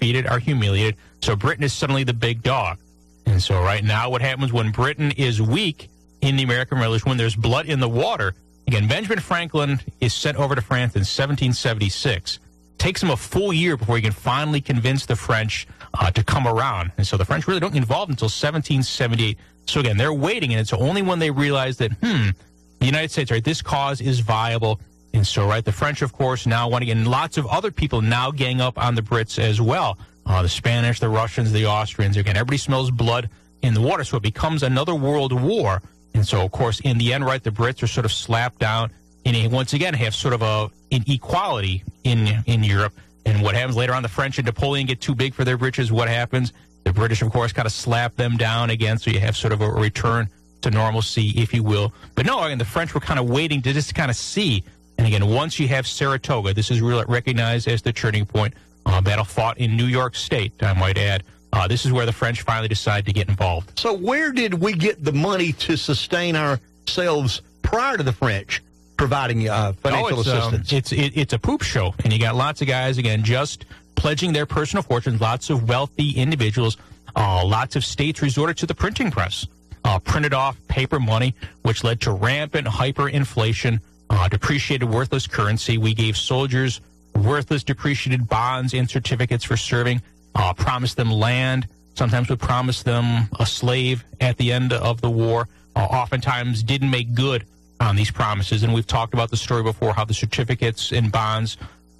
defeated, are humiliated. So Britain is suddenly the big dog. And so right now what happens when Britain is weak in the American Revolution, when there's blood in the water, again, Benjamin Franklin is sent over to France in 1776. Takes him a full year before he can finally convince the French to come around. And so the French really don't get involved until 1778. So again, they're waiting, and it's only when they realize that, the United States, right, this cause is viable. And so, right, the French, of course, now want to get, and lots of other people now gang up on the Brits as well. The Spanish, the Russians, the Austrians. Again, everybody smells blood in the water, so it becomes another world war. And so, of course, in the end, right, the Brits are sort of slapped down, and once again have sort of an equality in Europe. And what happens later on, the French and Napoleon get too big for their britches. What happens? The British, of course, kind of slap them down again, so you have sort of a return to normalcy, if you will. But no, again, the French were kind of waiting to just kind of see. And again, once you have Saratoga, this is really recognized as the turning point. Battle fought in New York State, I might add. This is where the French finally decide to get involved. So where did we get the money to sustain ourselves prior to the French providing financial assistance? It's a poop show, and you got lots of guys, again, just pledging their personal fortunes, lots of wealthy individuals, lots of states resorted to the printing press, printed off paper money, which led to rampant hyperinflation, depreciated worthless currency. We gave soldiers worthless depreciated bonds and certificates for serving, promised them land, sometimes would promise them a slave at the end of the war, oftentimes didn't make good on these promises. And we've talked about the story before, how the certificates and bonds,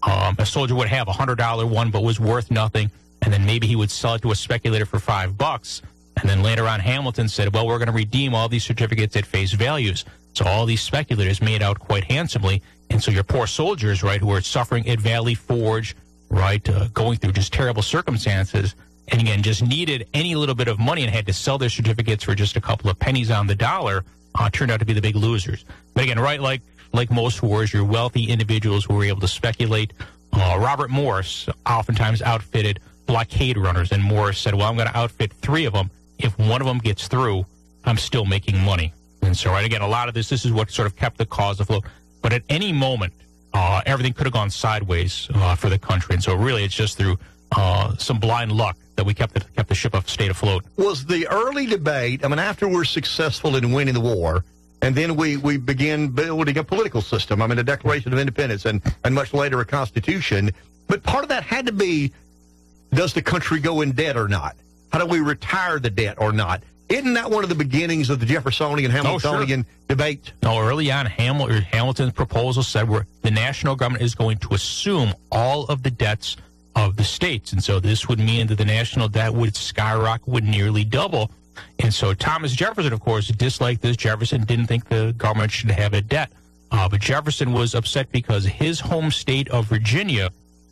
a soldier would have a $100 one but was worth nothing, and then maybe he would sell it to a speculator for $5. And then later on, Hamilton said, well, we're going to redeem all these certificates at face values. So all these speculators made out quite handsomely. And so your poor soldiers, right, who are suffering at Valley Forge, right, going through just terrible circumstances, and again, just needed any little bit of money and had to sell their certificates for just a couple of pennies on the dollar, turned out to be the big losers. But again, right, like most wars, your wealthy individuals who were able to speculate. Robert Morris oftentimes outfitted blockade runners, and Morris said, well, I'm going to outfit 3 of them. If one of them gets through, I'm still making money. And so, right, again, a lot of this is what sort of kept the cause afloat. But at any moment, everything could have gone sideways for the country. And so really it's just through some blind luck that we kept the ship stayed afloat. Was the early debate, after we're successful in winning the war, and then we begin building a political system, a Declaration of Independence, and much later a Constitution, but part of that had to be, does the country go in debt or not? How do we retire the debt or not? Isn't that one of the beginnings of the Jeffersonian, Hamiltonian debate? No, early on, Hamilton's proposal said the national government is going to assume all of the debts of the states. And so this would mean that the national debt would skyrocket, would nearly double. And so Thomas Jefferson, of course, disliked this. Jefferson didn't think the government should have a debt. But Jefferson was upset because his home state of Virginia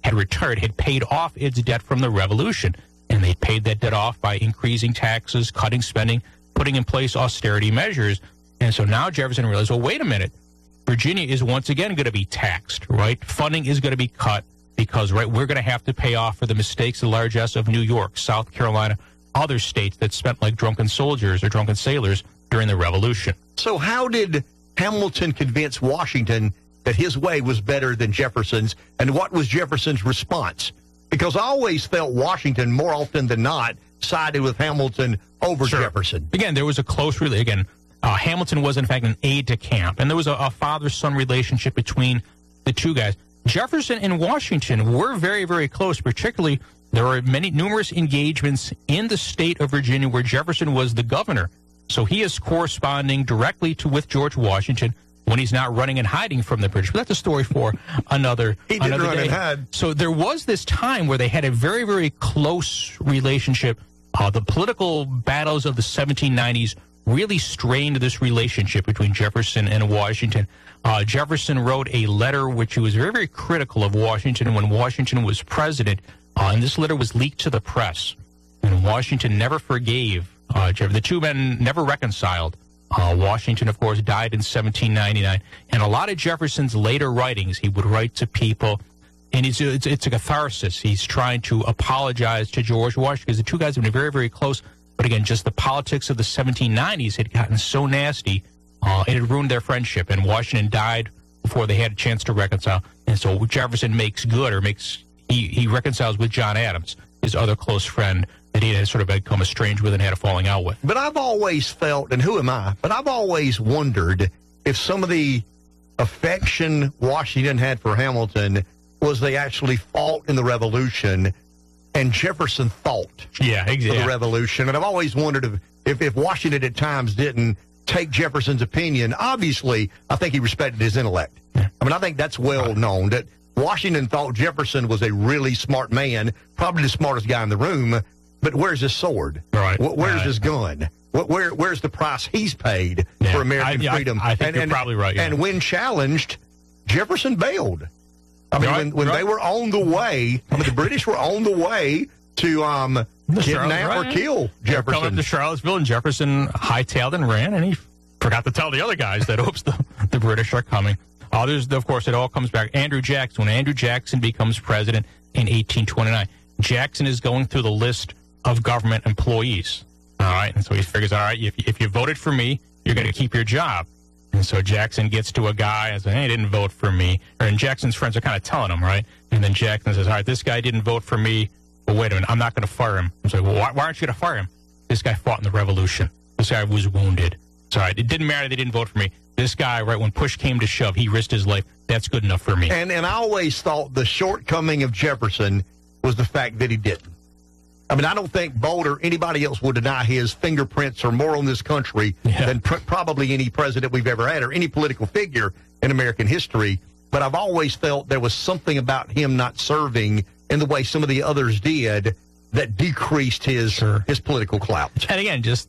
had paid off its debt from the Revolution. And they paid that debt off by increasing taxes, cutting spending, putting in place austerity measures. And so now Jefferson realized, well, wait a minute. Virginia is once again going to be taxed, right? Funding is going to be cut because, right, we're going to have to pay off for the mistakes and largesse of New York, South Carolina, other states that spent like drunken soldiers or drunken sailors during the Revolution. So how did Hamilton convince Washington that his way was better than Jefferson's, and what was Jefferson's response? Because I always felt Washington, more often than not, sided with Hamilton over Jefferson. Again, there was a close relation. Hamilton was, in fact, an aide-de-camp, and there was a father-son relationship between the two guys. Jefferson and Washington were very, very close, particularly there were numerous engagements in the state of Virginia where Jefferson was the governor. So he is corresponding directly with George Washington when he's not running and hiding from the British. But that's a story for another day. He did run and hide. So there was this time where they had a very, very close relationship. The political battles of the 1790s really strained this relationship between Jefferson and Washington. Jefferson wrote a letter which he was very, very critical of Washington when Washington was president. And this letter was leaked to the press. And Washington never forgave Jefferson. The two men never reconciled. Washington, of course, died in 1799. And a lot of Jefferson's later writings, he would write to people, and it's a catharsis. He's trying to apologize to George Washington because the two guys have been very, very close. But again, just the politics of the 1790s had gotten so nasty, it had ruined their friendship. And Washington died before they had a chance to reconcile. And so Jefferson makes good, or he reconciles with John Adams. his other close friend that he had sort of become estranged with and had a falling out with. But I've always felt, and who am I, but I've always wondered if some of the affection Washington had for Hamilton was they actually fought in the Revolution, and Jefferson thought for the Revolution. And I've always wondered if Washington at times didn't take Jefferson's opinion. Obviously, I think he respected his intellect. I mean, I think that's well known, that Washington thought Jefferson was a really smart man, probably the smartest guy in the room, but where's his sword? Right. Where's his gun? Where's the price he's paid for American freedom? I think you're probably right. And when challenged, Jefferson bailed. I mean, when they were on the way, the British were on the way to kidnap or kill Jefferson. Coming up to Charlottesville, and Jefferson hightailed and ran, and he forgot to tell the other guys that, oops, the British are coming. Of course, it all comes back. Andrew Jackson. When Andrew Jackson becomes president in 1829, Jackson is going through the list of government employees. All right, and so he figures, all right, if you voted for me, you're going to keep your job. And so Jackson gets to a guy and says, hey, he didn't vote for me. And Jackson's friends are kind of telling him, right? And then Jackson says, all right, this guy didn't vote for me, but wait a minute, I'm not going to fire him. I was like, well, why aren't you going to fire him? This guy fought in the Revolution. This guy was wounded. So it didn't matter they didn't vote for me. This guy, right, when push came to shove, he risked his life. That's good enough for me. And I always thought the shortcoming of Jefferson was the fact that he didn't. I mean, I don't think Boulder or anybody else would deny his fingerprints are more on this country than probably any president we've ever had or any political figure in American history. But I've always felt there was something about him not serving in the way some of the others did that decreased his political clout. And again, just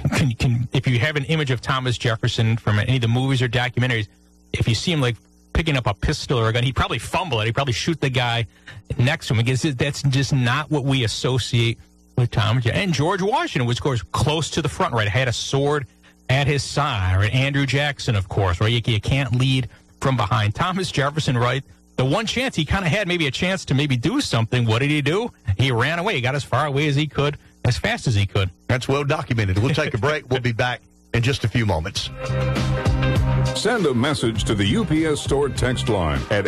if you have an image of Thomas Jefferson from any of the movies or documentaries, if you see him like picking up a pistol or a gun, he'd probably fumble it. He'd probably shoot the guy next to him. Because that's just not what we associate with Thomas Jefferson. And George Washington was, of course, close to the front, right? Had a sword at his side, right? Andrew Jackson, of course, right? You can't lead from behind. Thomas Jefferson, right? The one chance he kind of had, maybe a chance to maybe do something. What did he do? He ran away. He got as far away as he could, as fast as he could. That's well documented. We'll take a break. We'll be back in just a few moments. Send a message to the UPS Store text line at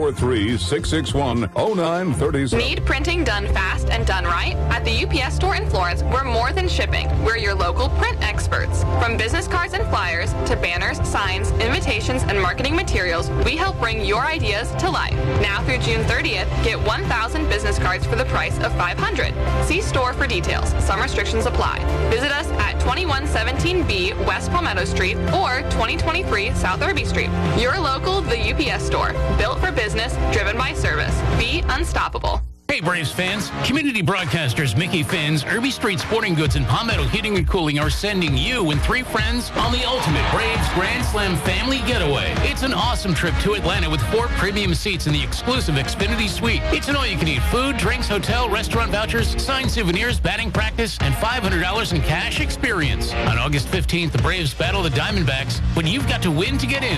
843-661-0937. Need printing done fast and done right? At the UPS Store in Florence, we're more than shipping. We're your local print experts. From business cards and flyers to banners, signs, invitations, and marketing materials, we help bring your ideas to life. Now through June 30th, get 1,000 business cards for the price of 500. See store for details. Some restrictions apply. Visit us at 2117B West Palmetto Street or 2023 South Irby Street. Your local The UPS Store. Built for business, driven by service. Be unstoppable. Hey, Braves fans. Community broadcasters Mickey Finn's, Irby Street Sporting Goods, and Palmetto Heating and Cooling are sending you and 3 friends on the ultimate Braves Grand Slam family getaway. It's an awesome trip to Atlanta with 4 premium seats in the exclusive Xfinity Suite. It's an all-you-can-eat food, drinks, hotel, restaurant vouchers, signed souvenirs, batting practice, and $500 in cash experience. On August 15th, the Braves battle the Diamondbacks, but you've got to win to get in.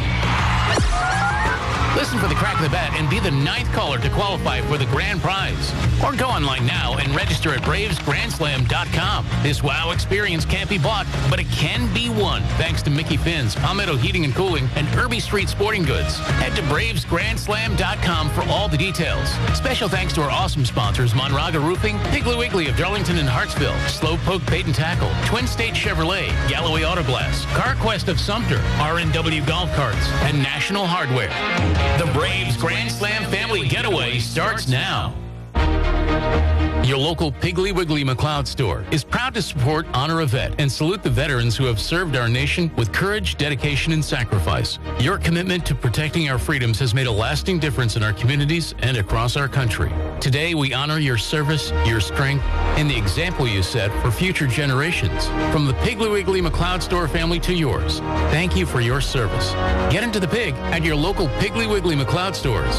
Listen for the crack of the bat and be the 9th caller to qualify for the grand prize. Or go online now and register at BravesGrandSlam.com. This wow experience can't be bought, but it can be won. Thanks to Mickey Finn's, Palmetto Heating and Cooling, and Irby Street Sporting Goods. Head to BravesGrandSlam.com for all the details. Special thanks to our awesome sponsors, Monraga Roofing, Piggly Wiggly of Darlington and Hartsville, Slowpoke Bait and Tackle, Twin State Chevrolet, Galloway Auto Glass, CarQuest of Sumter, RNW Golf Carts, and National Hardware. The Braves Grand Slam Family Getaway starts now. Your local Piggly Wiggly McLeod store is proud to support Honor a Vet and salute the veterans who have served our nation with courage, dedication, and sacrifice. Your commitment to protecting our freedoms has made a lasting difference in our communities and across our country. Today, we honor your service, your strength, and the example you set for future generations. From the Piggly Wiggly McLeod store family to yours, thank you for your service. Get into the pig at your local Piggly Wiggly McLeod stores.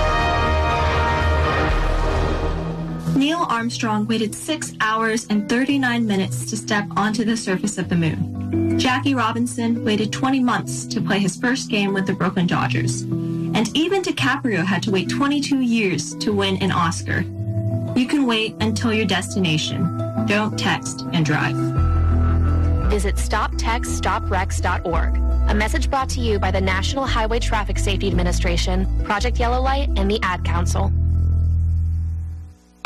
Neil Armstrong waited 6 hours and 39 minutes to step onto the surface of the moon. Jackie Robinson waited 20 months to play his first game with the Brooklyn Dodgers. And even DiCaprio had to wait 22 years to win an Oscar. You can wait until your destination. Don't text and drive. Visit StopTextStopWrecks.org. A message brought to you by the National Highway Traffic Safety Administration, Project Yellow Light, and the Ad Council.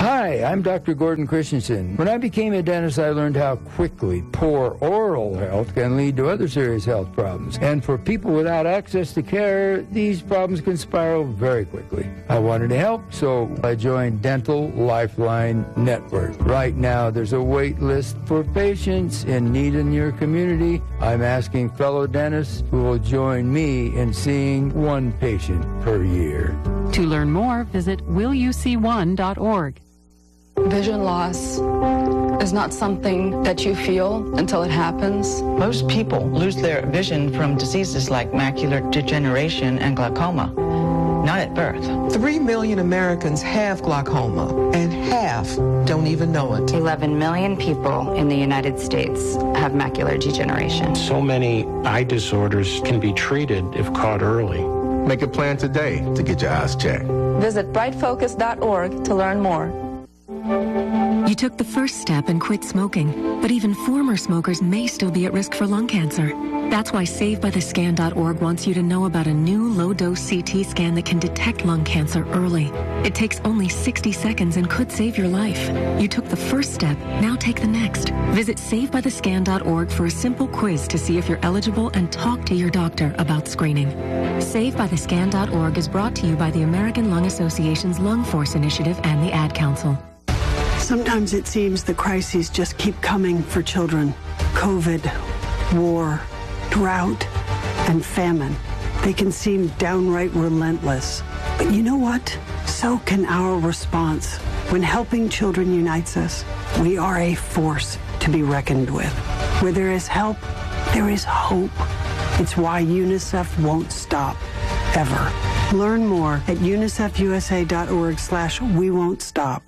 Hi, I'm Dr. Gordon Christensen. When I became a dentist, I learned how quickly poor oral health can lead to other serious health problems. And for people without access to care, these problems can spiral very quickly. I wanted to help, so I joined Dental Lifeline Network. Right now, there's a wait list for patients in need in your community. I'm asking fellow dentists who will join me in seeing one patient per year. To learn more, visit willyouseeone.org. Vision loss is not something that you feel until it happens. Most people lose their vision from diseases like macular degeneration and glaucoma, not at birth. 3 million Americans have glaucoma, and half don't even know it. 11 million people in the United States have macular degeneration. So many eye disorders can be treated if caught early. Make a plan today to get your eyes checked. Visit brightfocus.org to learn more. You took the first step and quit smoking, but even former smokers may still be at risk for lung cancer. That's why SaveByTheScan.org wants you to know about a new low-dose CT scan that can detect lung cancer early. It takes only 60 seconds and could save your life. You took the first step, now take the next. Visit SaveByTheScan.org for a simple quiz to see if you're eligible and talk to your doctor about screening. SaveByTheScan.org is brought to you by the American Lung Association's Lung Force Initiative and the Ad Council. Sometimes it seems the crises just keep coming for children. COVID, war, drought, and famine. They can seem downright relentless. But you know what? So can our response. When helping children unites us, we are a force to be reckoned with. Where there is help, there is hope. It's why UNICEF won't stop, ever. Learn more at unicefusa.org/we-won't-stop.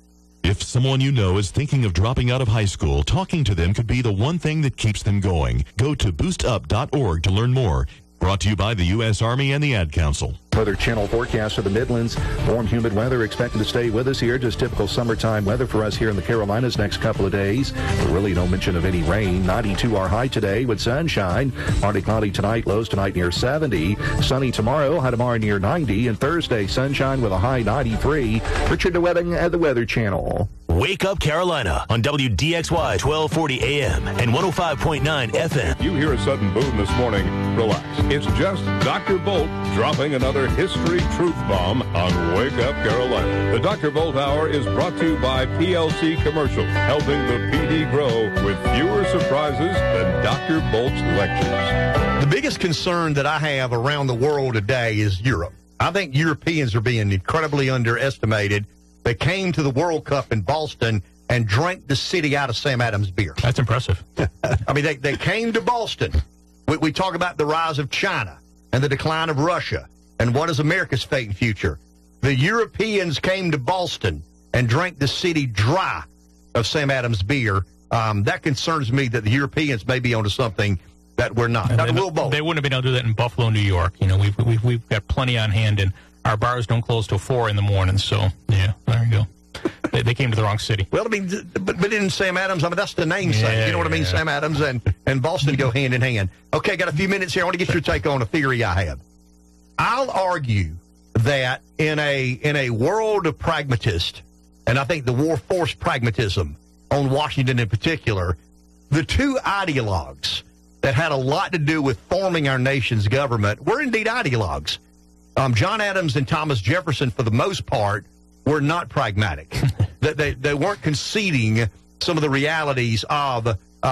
If someone you know is thinking of dropping out of high school, talking to them could be the one thing that keeps them going. Go to boostup.org to learn more. Brought to you by the U.S. Army and the Ad Council. Weather Channel forecast for the Midlands. Warm, humid weather expected to stay with us here. Just typical summertime weather for us here in the Carolinas next couple of days. But really no mention of any rain. 92 our high today with sunshine. Partly cloudy tonight. Lows tonight near 70. Sunny tomorrow. High tomorrow near 90. And Thursday sunshine with a high 93. Richard DeWetting at the Weather Channel. Wake Up Carolina on WDXY 1240 AM and 105.9 FM. You hear a sudden boom this morning. Relax. It's just Dr. Bolt dropping another history truth bomb on Wake Up Carolina. The Dr. Bolt Hour is brought to you by PLC Commercial, helping the PD grow with fewer surprises than Dr. Bolt's lectures. The biggest concern that I have around the world today is Europe. I think Europeans are being incredibly underestimated. They came to the World Cup in Boston and drank the city out of Sam Adams beer. That's impressive. I mean, they came to Boston. We talk about the rise of China and the decline of Russia and what is America's fate and future. The Europeans came to Boston and drank the city dry of Sam Adams beer. That concerns me that the Europeans may be onto something that we're not. They wouldn't have been able to do that in Buffalo, New York. You know, we've got plenty on hand, and our bars don't close till 4 in the morning. So yeah, there you go. They came to the wrong city. Well, I mean, but in Sam Adams, I mean, that's the namesake. You know what I mean? Sam Adams and Boston go hand in hand. Okay, got a few minutes here. I want to get your take on a theory I have. I'll argue that in a world of pragmatists, and I think the war forced pragmatism on Washington in particular, the two ideologues that had a lot to do with forming our nation's government were indeed ideologues. John Adams and Thomas Jefferson, for the most part, were not pragmatic. They weren't conceding some of the realities of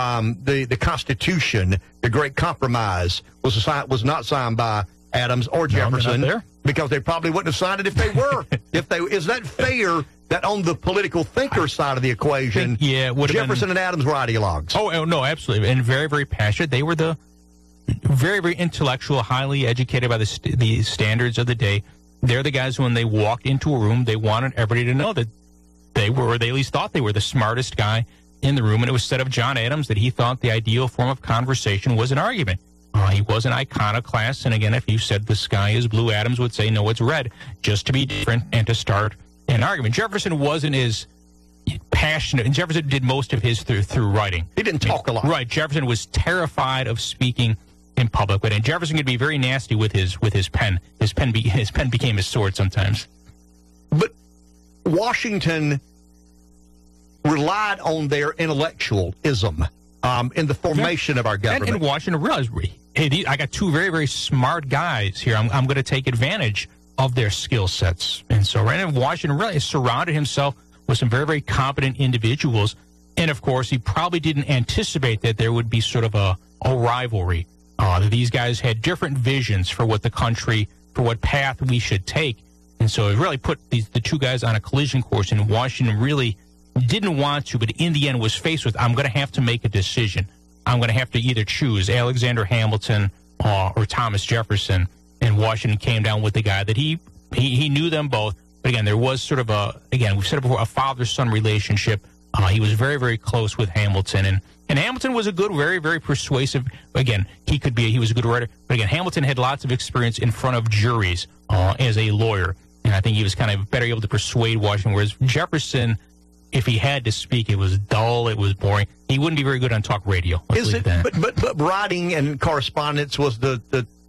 the Constitution. The Great Compromise was not signed by Adams or Jefferson, because they probably wouldn't have signed it if they were. Is that fair? That on the political thinker side of the equation, Jefferson and Adams were ideologues. Oh, no, absolutely, and very, very passionate. They were the very, very intellectual, highly educated by the standards of the day. They're the guys who, when they walked into a room, they wanted everybody to know that they were, or they at least thought they were, the smartest guy in the room. And it was said of John Adams that he thought the ideal form of conversation was an argument. He was an iconoclast, and again, if you said the sky is blue, Adams would say, no, it's red, just to be different and to start an argument. Jefferson wasn't as passionate, and Jefferson did most of his through writing. He didn't talk a lot. Right. Jefferson was terrified of speaking in public, and Jefferson could be very nasty with his pen. His pen became his sword sometimes. But Washington relied on their intellectualism in the formation of our government. And Washington realized, hey, I got two very, very smart guys here. I'm going to take advantage of their skill sets. And so Washington really surrounded himself with some very, very competent individuals. And, of course, he probably didn't anticipate that there would be sort of a rivalry, that these guys had different visions for what the country, for what path we should take. And so it really put the two guys on a collision course, and Washington really didn't want to, but in the end was faced with, I'm going to have to make a decision. I'm going to have to either choose Alexander Hamilton or Thomas Jefferson. And Washington came down with the guy that he knew them both. But again, there was sort of we've said it before, a father-son relationship. He was very, very close with Hamilton. And Hamilton was a good, very, very persuasive, again, he was a good writer. But again, Hamilton had lots of experience in front of juries as a lawyer. And I think he was kind of better able to persuade Washington, whereas Jefferson, if he had to speak, it was dull, it was boring. He wouldn't be very good on talk radio. But writing and correspondence was the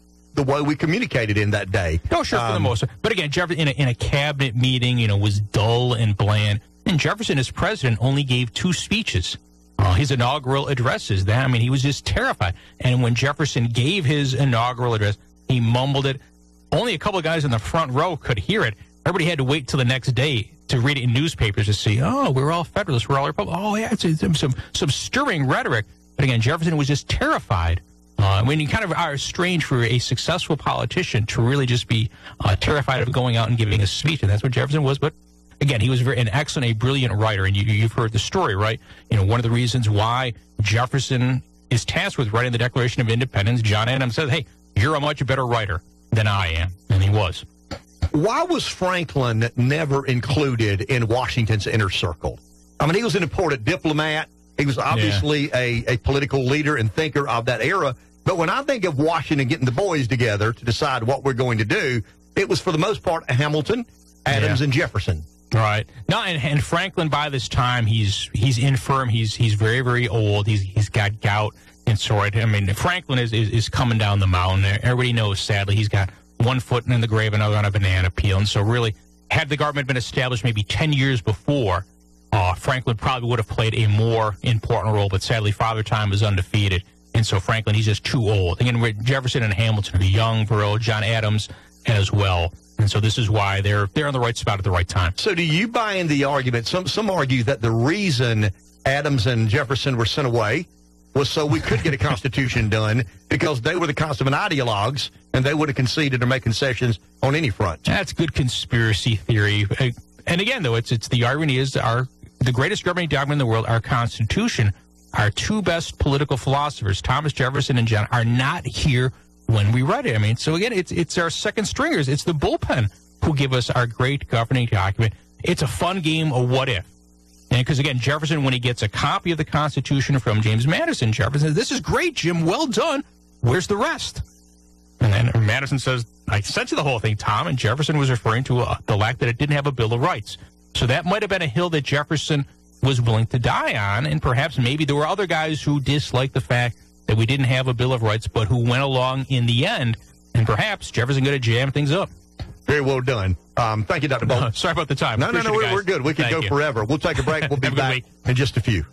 way we communicated in that day. No, sure, for the most part. But again, Jefferson in a cabinet meeting, was dull and bland. And Jefferson, as president, only gave 2 speeches. His inaugural addresses. He was just terrified. And when Jefferson gave his inaugural address, he mumbled it. Only a couple of guys in the front row could hear it. Everybody had to wait till the next day to read it in newspapers to see, we're all Federalists, we're all Republicans. Oh, yeah, it's some stirring rhetoric. But again, Jefferson was just terrified. When you kind of are strange for a successful politician to really just be terrified of going out and giving a speech, and that's what Jefferson was. But again, he was a brilliant writer, and you've heard the story, right? One of the reasons why Jefferson is tasked with writing the Declaration of Independence, John Adams said, hey, you're a much better writer than I am, and he was. Why was Franklin never included in Washington's inner circle? He was an important diplomat. He was obviously a political leader and thinker of that era. But when I think of Washington getting the boys together to decide what we're going to do, it was for the most part Hamilton, Adams, and Jefferson. Right. No, and Franklin, by this time, he's infirm. He's very, very old. He's got gout. And so, Franklin is coming down the mountain. Everybody knows, sadly, he's got one foot in the grave, another on a banana peel. And so really, had the government been established maybe 10 years before, Franklin probably would have played a more important role. But sadly, Father Time is undefeated. And so Franklin, he's just too old. Again, Jefferson and Hamilton are young, virile, John Adams as well. And so this is why they're on the right spot at the right time. So do you buy in the argument? Some argue that the reason Adams and Jefferson were sent away was so we could get a constitution done, because they were the consummate ideologues, and they would have conceded or made concessions on any front. That's good conspiracy theory. And again, though, it's the irony is the greatest governing document in the world, our Constitution, our 2 best political philosophers, Thomas Jefferson and John, are not here when we read it. So again, it's our second stringers. It's the bullpen who give us our great governing document. It's a fun game of what if. And because, again, Jefferson, when he gets a copy of the Constitution from James Madison, Jefferson says, this is great, Jim, well done. Where's the rest? And then Madison says, I sent you the whole thing, Tom. And Jefferson was referring to the lack that it didn't have a Bill of Rights. So that might have been a hill that Jefferson was willing to die on. And perhaps maybe there were other guys who disliked the fact that we didn't have a Bill of Rights, but who went along in the end. And perhaps Jefferson could have jammed things up. Very well done. Thank you, Dr. Bolt. Sorry about the time. No, we're good. We could go forever. We'll take a break. We'll be back in just a few.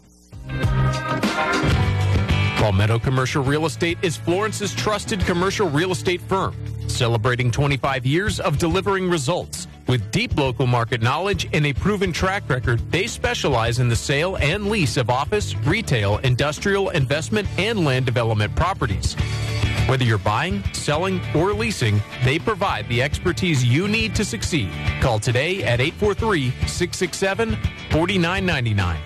Palmetto Commercial Real Estate is Florence's trusted commercial real estate firm, celebrating 25 years of delivering results. With deep local market knowledge and a proven track record, they specialize in the sale and lease of office, retail, industrial, investment, and land development properties. Whether you're buying, selling, or leasing, they provide the expertise you need to succeed. Call today at 843-667-4999.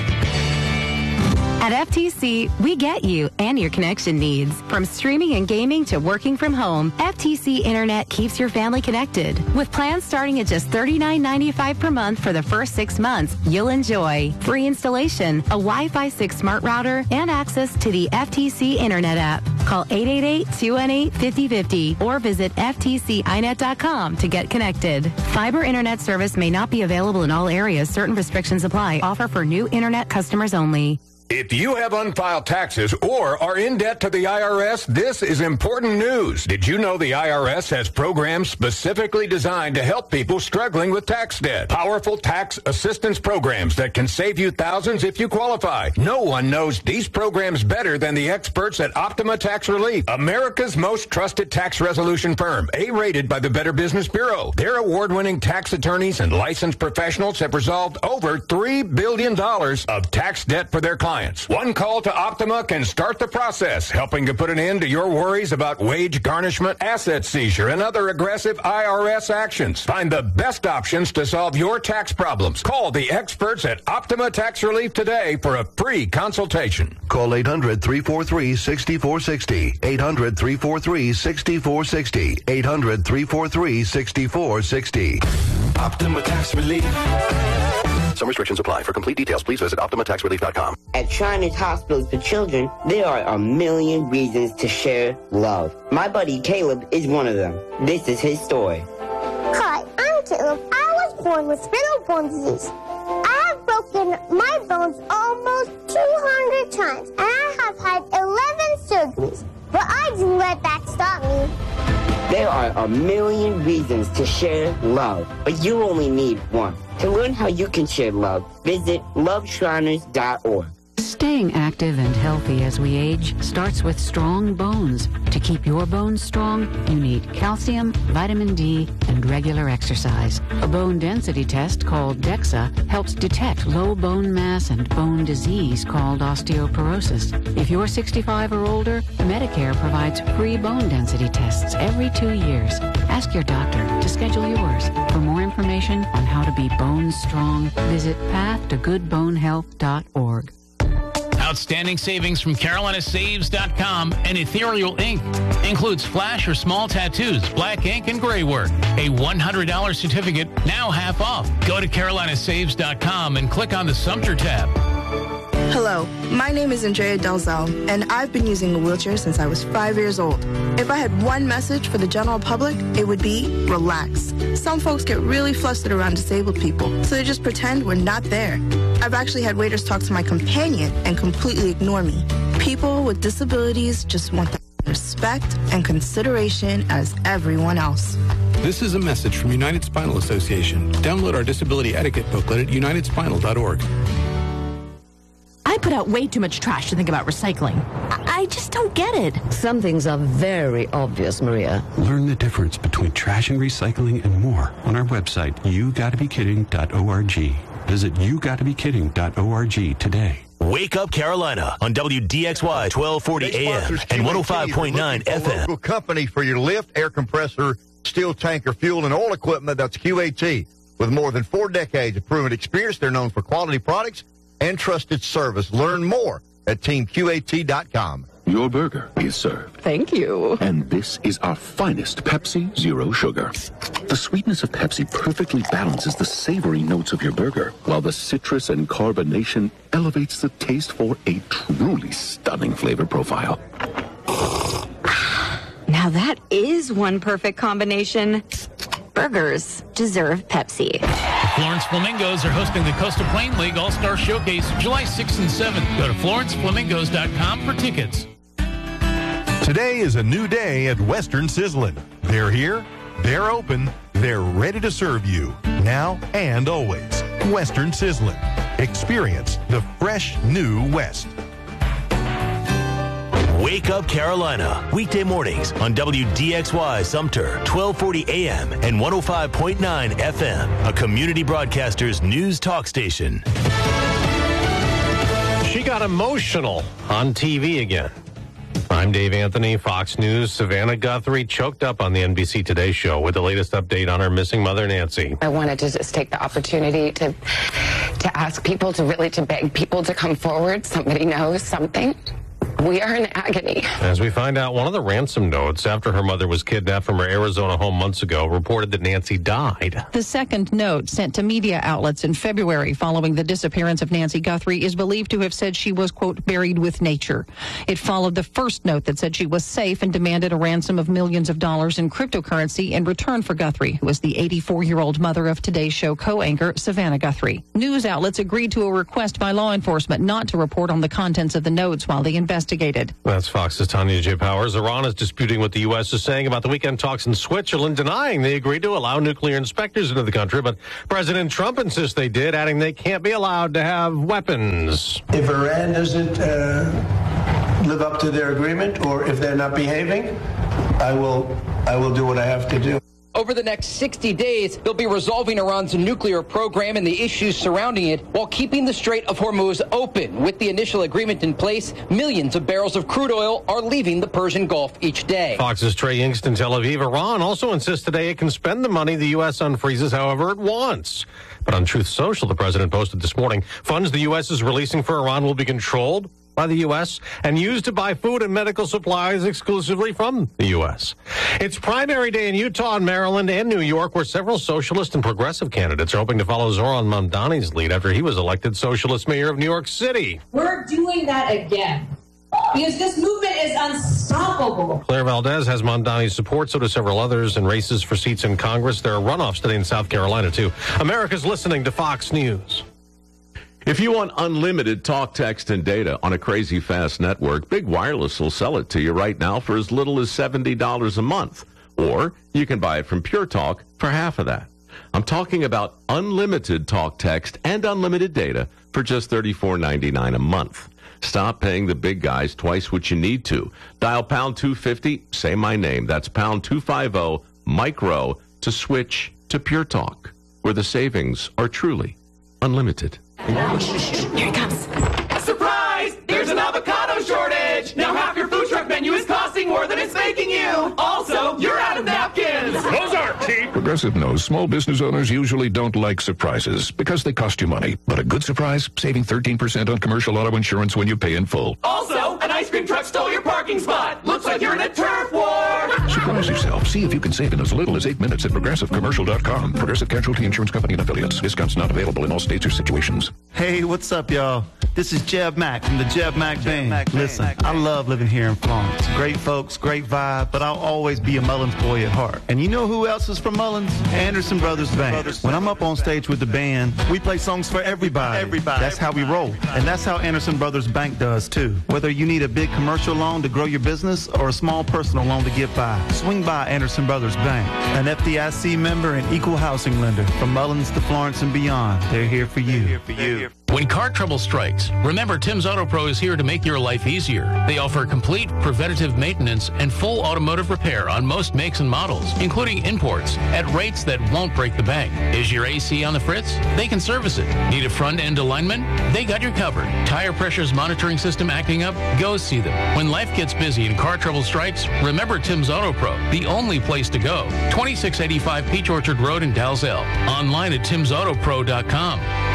At FTC, we get you and your connection needs. From streaming and gaming to working from home, FTC Internet keeps your family connected. With plans starting at just $39.95 per month for the first 6 months, you'll enjoy free installation, a Wi-Fi 6 smart router, and access to the FTC Internet app. Call 888-218-5050 or visit ftcinet.com to get connected. Fiber Internet service may not be available in all areas. Certain restrictions apply. Offer for new Internet customers only. If you have unfiled taxes or are in debt to the IRS, this is important news. Did you know the IRS has programs specifically designed to help people struggling with tax debt? Powerful tax assistance programs that can save you thousands if you qualify. No one knows these programs better than the experts at Optima Tax Relief, America's most trusted tax resolution firm, A-rated by the Better Business Bureau. Their award-winning tax attorneys and licensed professionals have resolved over $3 billion of tax debt for their clients. One call to Optima can start the process, helping to put an end to your worries about wage garnishment, asset seizure, and other aggressive IRS actions. Find the best options to solve your tax problems. Call the experts at Optima Tax Relief today for a free consultation. Call 800-343-6460. 800-343-6460. 800-343-6460. Optima Tax Relief. Some restrictions apply. For complete details, please visit OptimaTaxRelief.com. At Shriners Hospitals for Children, there are a million reasons to share love. My buddy Caleb is one of them. This is his story. Hi, I'm Caleb. I was born with spinal bone disease. I have broken my bones almost 200 times, and I have had 11 surgeries. But I didn't let that stop me. There are a million reasons to share love, but you only need one. To learn how you can share love, visit loveshriners.org. Staying active and healthy as we age starts with strong bones. To keep your bones strong, you need calcium, vitamin D, and regular exercise. A bone density test called DEXA helps detect low bone mass and bone disease called osteoporosis. If you're 65 or older, Medicare provides free bone density tests every 2 years. Ask your doctor to schedule yours. For more information on how to be bone strong, visit pathtogoodbonehealth.org. Outstanding savings from CarolinaSaves.com and Ethereal Ink. Includes flash or small tattoos, black ink, and gray work. A $100 certificate, now half off. Go to CarolinaSaves.com and click on the Sumter tab. Hello, my name is Andrea Delzell, and I've been using a wheelchair since I was 5 years old. If I had one message for the general public, it would be relax. Some folks get really flustered around disabled people, so they just pretend we're not there. I've actually had waiters talk to my companion and completely ignore me. People with disabilities just want the respect and consideration as everyone else. This is a message from United Spinal Association. Download our disability etiquette booklet at unitedspinal.org. I put out way too much trash to think about recycling. I just don't get it. Some things are very obvious, Maria. Learn the difference between trash and recycling and more on our website, YouGottaBeKidding.org. Visit YouGottaBeKidding.org today. Wake Up Carolina on WDXY 1240 AM and 105.9 FM. Local company for your lift, air compressor, steel tanker, fuel, and oil equipment. That's QAT. With more than 4 decades of proven experience, they're known for quality products and trusted service. Learn more at teamqat.com. Your burger is served. Thank you. And this is our finest Pepsi Zero Sugar. The sweetness of Pepsi perfectly balances the savory notes of your burger, while the citrus and carbonation elevates the taste for a truly stunning flavor profile. Now that is one perfect combination. Burgers deserve Pepsi. The Florence Flamingos are hosting the Coastal Plain League All-Star Showcase July 6th and 7th. Go to FlorenceFlamingos.com for tickets. Today is a new day at Western Sizzlin'. They're here, they're open, they're ready to serve you, now and always. Western Sizzlin'. Experience the fresh new West. Wake Up Carolina, weekday mornings on WDXY Sumter, 1240 AM and 105.9 FM, a community broadcaster's news talk station. She got emotional on TV again. I'm Dave Anthony, Fox News. Savannah Guthrie choked up on the NBC Today show with the latest update on her missing mother, Nancy. I wanted to just take the opportunity to ask people to beg people to come forward. Somebody knows something. We are in agony. As we find out, one of the ransom notes after her mother was kidnapped from her Arizona home months ago reported that Nancy died. The second note sent to media outlets in February following the disappearance of Nancy Guthrie is believed to have said she was, quote, buried with nature. It followed the first note that said she was safe and demanded a ransom of millions of dollars in cryptocurrency in return for Guthrie, who was the 84-year-old mother of Today's Show co-anchor Savannah Guthrie. News outlets agreed to a request by law enforcement not to report on the contents of the notes while they investigated. That's Fox's Tanya J. Powers. Iran is disputing what the U.S. is saying about the weekend talks in Switzerland, denying they agreed to allow nuclear inspectors into the country, but President Trump insists they did, adding they can't be allowed to have weapons. If Iran doesn't live up to their agreement, or if they're not behaving, I will do what I have to do. Over the next 60 days, they'll be resolving Iran's nuclear program and the issues surrounding it while keeping the Strait of Hormuz open. With the initial agreement in place, millions of barrels of crude oil are leaving the Persian Gulf each day. Fox's Trey Yingst in Tel Aviv. Iran also insists today it can spend the money the U.S. unfreezes however it wants. But on Truth Social, the president posted this morning, funds the U.S. is releasing for Iran will be controlled by the U.S. and used to buy food and medical supplies exclusively from the U.S. It's primary day in Utah and Maryland and New York, where several socialist and progressive candidates are hoping to follow Zoran Mamdani's lead after he was elected socialist mayor of New York City. We're doing that again, because this movement is unstoppable. Claire Valdez has Mamdani's support, so do several others in races for seats in Congress. There are runoffs today in South Carolina, too. America's listening to Fox News. If you want unlimited talk, text, and data on a crazy fast network, Big Wireless will sell it to you right now for as little as $70 a month. Or you can buy it from Pure Talk for half of that. I'm talking about unlimited talk, text, and unlimited data for just $34.99 a month. Stop paying the big guys twice what you need to. Dial pound 250, say my name. That's pound 250, micro, to switch to Pure Talk, where the savings are truly unlimited. Here he comes. Surprise! There's an avocado shortage! Now half your food truck menu is costing more than it's making you! Also, you're out of napkins! Those aren't cheap! Progressive knows small business owners usually don't like surprises because they cost you money. But a good surprise, saving 13% on commercial auto insurance when you pay in full. Also, an ice cream truck stole your parking spot! Looks like you're in a turf war! Surprise yourself. See if you can save in as little as 8 minutes at ProgressiveCommercial.com. Progressive Casualty Insurance Company and Affiliates. Discounts not available in all states or situations. Hey, what's up, y'all? This is Jeb Mack from the Jeb Mack Band. Listen, I love living here in Florence. Great folks, great vibe, but I'll always be a Mullins boy at heart. And you know who else is from Mullins? Anderson Brothers Band. When I'm up on stage with the band, we play songs for everybody. That's how we roll. And that's how Anderson Brothers Bank does, too. Whether you need a big commercial loan to grow your business or a small personal loan to get by, swing by Anderson Brothers Bank. An FDIC member and equal housing lender. From Mullins to Florence and beyond, they're here for you. When car trouble strikes, remember Tim's Auto Pro is here to make your life easier. They offer complete preventative maintenance and full automotive repair on most makes and models, including imports, at rates that won't break the bank. Is your AC on the fritz? They can service it. Need a front-end alignment? They got you covered. Tire pressures monitoring system acting up? Go see them. When life gets busy and car trouble strikes, remember Tim's Auto Pro, the only place to go. 2685 Peach Orchard Road in Dalzell. Online at timsautopro.com.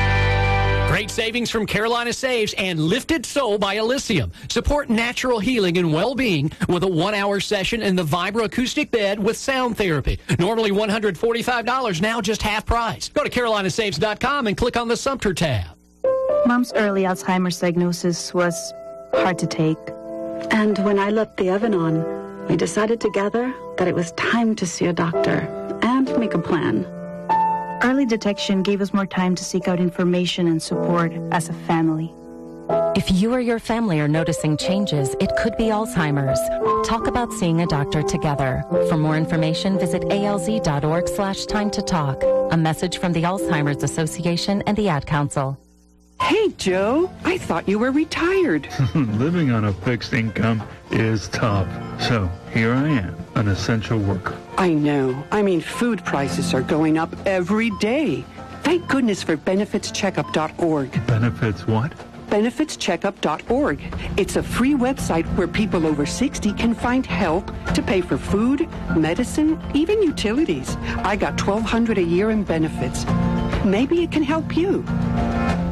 Great savings from Carolina Saves and Lifted Soul by Elysium. Support natural healing and well-being with a 1-hour session in the vibroacoustic bed with sound therapy. Normally $145, now just half price. Go to carolinasaves.com and click on the Sumter tab. Mom's early Alzheimer's diagnosis was hard to take. And when I left the oven on, we decided together that it was time to see a doctor and make a plan. Early detection gave us more time to seek out information and support as a family. If you or your family are noticing changes, it could be Alzheimer's. Talk about seeing a doctor together. For more information, visit alz.org/time to talk. A message from the Alzheimer's Association and the Ad Council. Hey, Joe, I thought you were retired. Living on a fixed income is tough. So here I am, an essential worker. I know. I mean, food prices are going up every day. Thank goodness for benefitscheckup.org. Benefits what? benefitscheckup.org. It's a free website where people over 60 can find help to pay for food, medicine, even utilities. I got $1,200 a year in benefits. Maybe it can help you.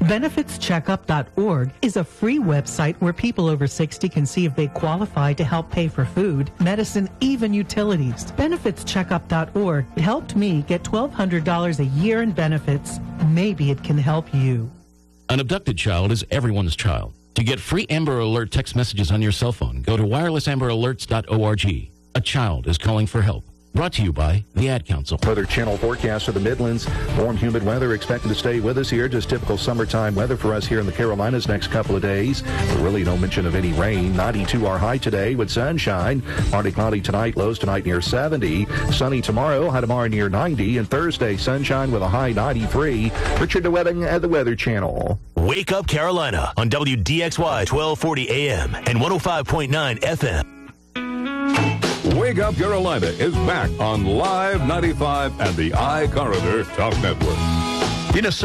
BenefitsCheckup.org is a free website where people over 60 can see if they qualify to help pay for food, medicine, even utilities. BenefitsCheckup.org helped me get $1,200 a year in benefits. Maybe it can help you. An abducted child is everyone's child. To get free Amber Alert text messages on your cell phone, go to wirelessamberalerts.org. A child is calling for help. Brought to you by the Ad Council. Weather Channel forecast for the Midlands. Warm, humid weather expected to stay with us here. Just typical summertime weather for us here in the Carolinas next couple of days. But really no mention of any rain. 92 our high today with sunshine. Partly cloudy tonight. Lows tonight near 70. Sunny tomorrow. High tomorrow near 90. And Thursday, sunshine with a high 93. Richard DeWebbing at the Weather Channel. Wake Up Carolina on WDXY 1240 AM and 105.9 FM. Wake Up Carolina is back on Live 95 and the iCorridor Talk Network. You know,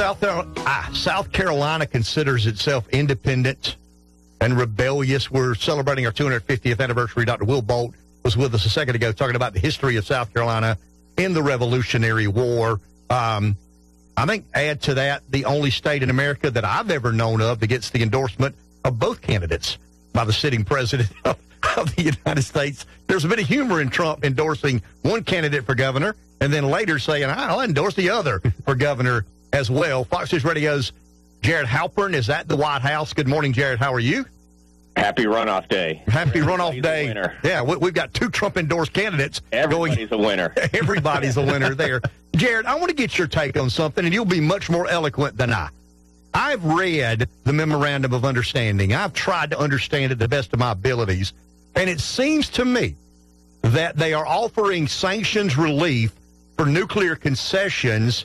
South Carolina considers itself independent and rebellious. We're celebrating our 250th anniversary. Dr. Will Bolt was with us a second ago talking about the history of South Carolina in the Revolutionary War. I think add to that the only state in America that I've ever known of that gets the endorsement of both candidates by the sitting president of the United States. There's a bit of humor in Trump endorsing one candidate for governor and then later saying, I'll endorse the other for governor as well. Fox News Radio's Jared Halpern is at the White House. Good morning, Jared. How are you? Happy runoff day. Happy runoff day. Yeah, we've got two Trump-endorsed candidates. Everybody's a winner. Everybody's a winner there. Jared, I want to get your take on something, and you'll be much more eloquent than I. I've read the Memorandum of Understanding. I've tried to understand it the best of my abilities. And it seems to me that they are offering sanctions relief for nuclear concessions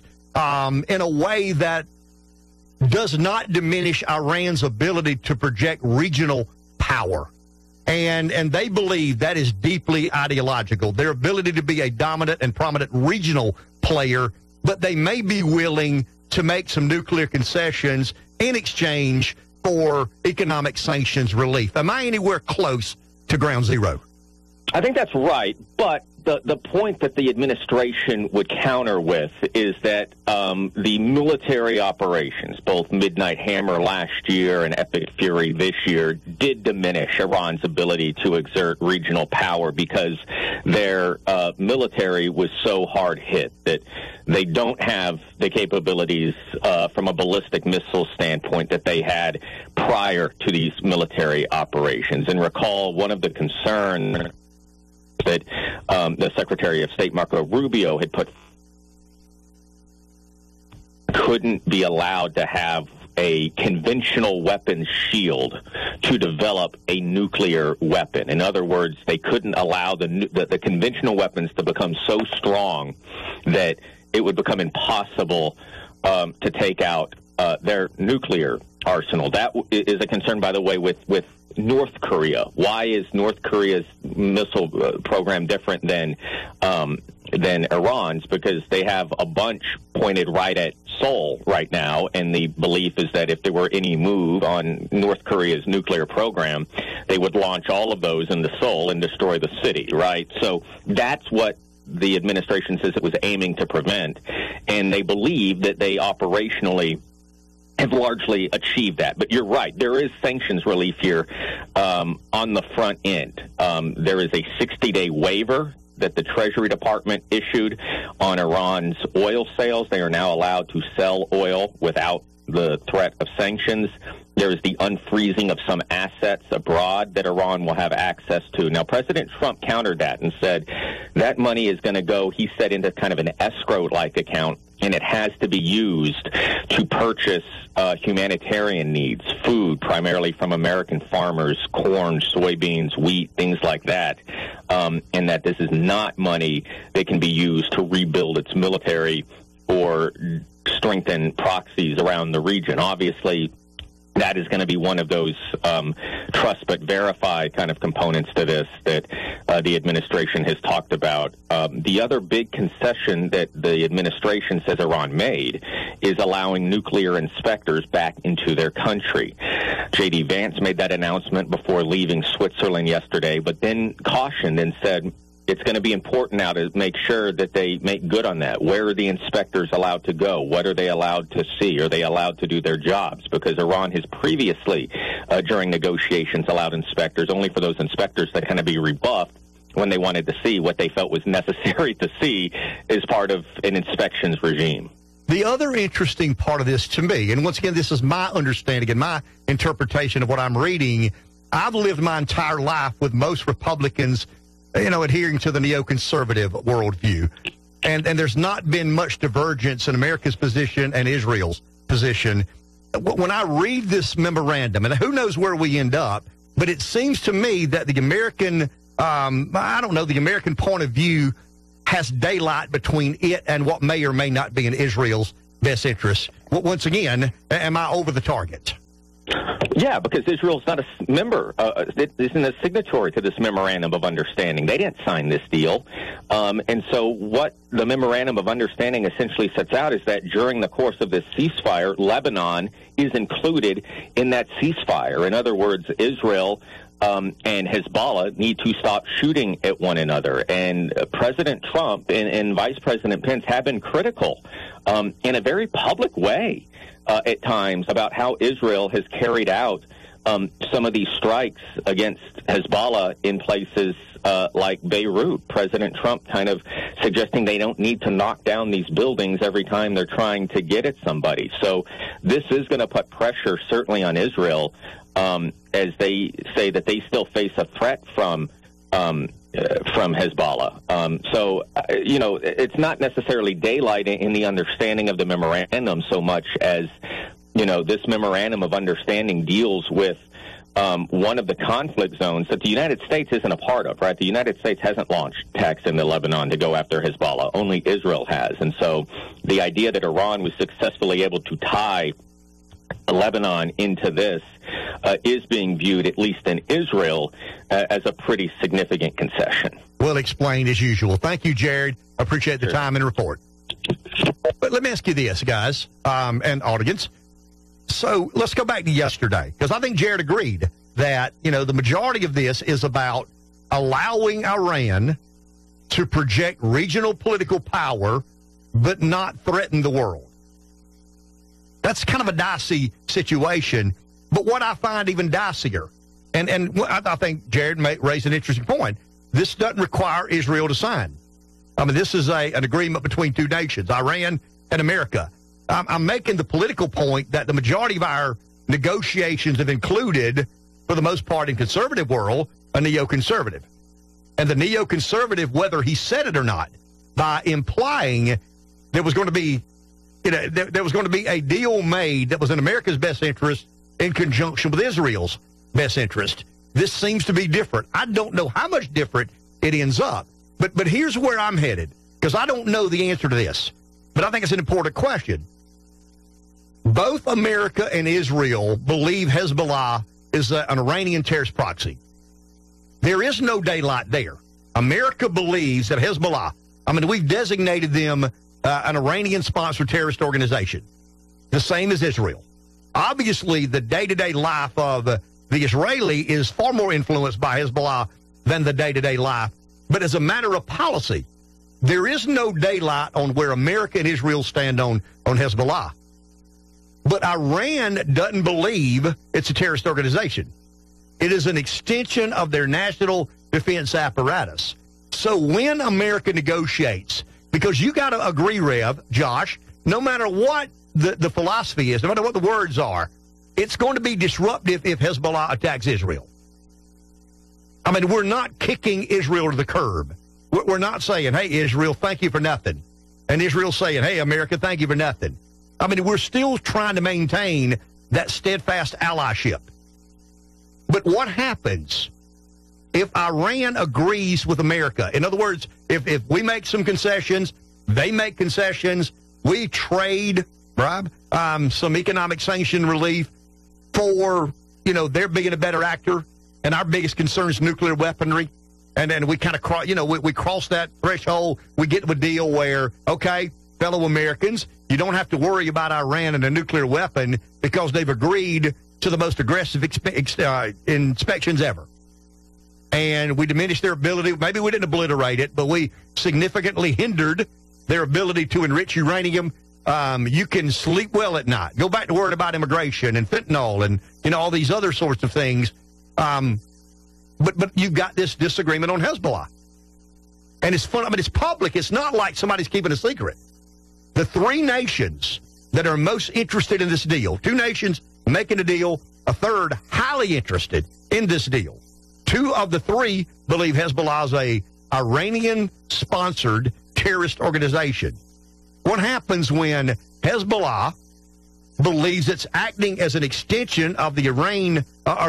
in a way that does not diminish Iran's ability to project regional power. And they believe that is deeply ideological, their ability to be a dominant and prominent regional player, but they may be willing to make some nuclear concessions in exchange for economic sanctions relief. Am I anywhere close to ground zero? I think that's right, but the point that the administration would counter with is that the military operations, both Midnight Hammer last year and Epic Fury this year, did diminish Iran's ability to exert regional power because their military was so hard hit that they don't have the capabilities from a ballistic missile standpoint that they had prior to these military operations. And recall, one of the concerns that the Secretary of State, Marco Rubio, had put couldn't be allowed to have a conventional weapons shield to develop a nuclear weapon. In other words, they couldn't allow the conventional weapons to become so strong that it would become impossible to take out their nuclear arsenal. That is a concern, by the way, with North Korea. Why is North Korea's missile program different than Iran's? Because they have a bunch pointed right at Seoul right now, and the belief is that if there were any move on North Korea's nuclear program, they would launch all of those into Seoul and destroy the city, right? So that's what the administration says it was aiming to prevent, and they believe that they operationally have largely achieved that. But you're right, there is sanctions relief here on the front end. There is a 60-day waiver that the Treasury Department issued on Iran's oil sales. They are now allowed to sell oil without the threat of sanctions. There is the unfreezing of some assets abroad that Iran will have access to. Now, President Trump countered that and said that money is going to go, he said, into kind of an escrow-like account, and it has to be used to purchase humanitarian needs, food, primarily from American farmers, corn, soybeans, wheat, things like that, and that this is not money that can be used to rebuild its military or strengthen proxies around the region. Obviously, that is going to be one of those trust but verify kind of components to this that the administration has talked about. The other big concession that the administration says Iran made is allowing nuclear inspectors back into their country. J.D. Vance made that announcement before leaving Switzerland yesterday, but then cautioned and said, it's going to be important now to make sure that they make good on that. Where are the inspectors allowed to go? What are they allowed to see? Are they allowed to do their jobs? Because Iran has previously, during negotiations, allowed inspectors, only for those inspectors to kind of be rebuffed when they wanted to see what they felt was necessary to see as part of an inspections regime. The other interesting part of this to me, and once again, this is my understanding and my interpretation of what I'm reading, I've lived my entire life with most Republicans, adhering to the neoconservative worldview. And there's not been much divergence in America's position and Israel's position. When I read this memorandum, and who knows where we end up, but it seems to me that the American, the American point of view has daylight between it and what may or may not be in Israel's best interest. Once again, am I over the target? Yeah, because Israel's not a member, isn't a signatory to this Memorandum of Understanding. They didn't sign this deal. And so what the Memorandum of Understanding essentially sets out is that during the course of this ceasefire, Lebanon is included in that ceasefire. In other words, Israel and Hezbollah need to stop shooting at one another. And President Trump and Vice President Pence have been critical in a very public way at times about how Israel has carried out some of these strikes against Hezbollah in places like Beirut. President Trump kind of suggesting they don't need to knock down these buildings every time they're trying to get at somebody. So this is going to put pressure certainly on Israel as they say that they still face a threat from Hezbollah. It's not necessarily daylight in the understanding of the memorandum so much as, this memorandum of understanding deals with one of the conflict zones that the United States isn't a part of, right? The United States hasn't launched attacks into Lebanon to go after Hezbollah. Only Israel has. And so the idea that Iran was successfully able to tie Lebanon into this is being viewed, at least in Israel, as a pretty significant concession. Well explained as usual. Thank you, Jared. I appreciate the time and report. But let me ask you this, guys, and audience. So let's go back to yesterday, because I think Jared agreed that, the majority of this is about allowing Iran to project regional political power but not threaten the world. That's kind of a dicey situation. But what I find even dicier, and I think Jared raised an interesting point, this doesn't require Israel to sign. I mean, this is an agreement between two nations, Iran and America. I'm making the political point that the majority of our negotiations have included, for the most part in conservative world, a neoconservative. And the neoconservative, whether he said it or not, by implying there was going to be there was going to be a deal made that was in America's best interest in conjunction with Israel's best interest. This seems to be different. I don't know how much different it ends up. But here's where I'm headed, because I don't know the answer to this. But I think it's an important question. Both America and Israel believe Hezbollah is an Iranian terrorist proxy. There is no daylight there. America believes that Hezbollah, we've designated them an Iranian-sponsored terrorist organization, the same as Israel. Obviously, the day-to-day life of the Israeli is far more influenced by Hezbollah than the day-to-day life. But as a matter of policy, there is no daylight on where America and Israel stand on Hezbollah. But Iran doesn't believe it's a terrorist organization. It is an extension of their national defense apparatus. So when America negotiates, because you got to agree, Rev, Josh, no matter what the philosophy is, no matter what the words are, it's going to be disruptive if Hezbollah attacks Israel. We're not kicking Israel to the curb. We're not saying, hey, Israel, thank you for nothing. And Israel saying, hey, America, thank you for nothing. We're still trying to maintain that steadfast allyship. But what happens if Iran agrees with America? In other words, if we make some concessions, they make concessions, we trade, some economic sanction relief for, their being a better actor, and our biggest concern is nuclear weaponry, and then we kind of we cross that threshold, we get to a deal where, okay, fellow Americans, you don't have to worry about Iran and a nuclear weapon because they've agreed to the most aggressive inspections ever. and we diminished their ability. Maybe we didn't obliterate it, but we significantly hindered their ability to enrich uranium. You can sleep well at night. Go back to worrying about immigration and fentanyl and, all these other sorts of things. But you've got this disagreement on Hezbollah. And it's fun. I mean, it's public. It's not like somebody's keeping a secret. The three nations that are most interested in this deal, two nations making a deal, a third highly interested in this deal. Two of the three believe Hezbollah is a Iranian-sponsored terrorist organization. What happens when Hezbollah believes it's acting as an extension of the Iran